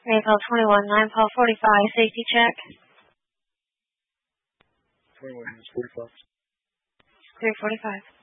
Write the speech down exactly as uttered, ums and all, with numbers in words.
Maypal twenty-one, nine Paul forty-five, safety check. twenty-one, forty-five. three forty-five.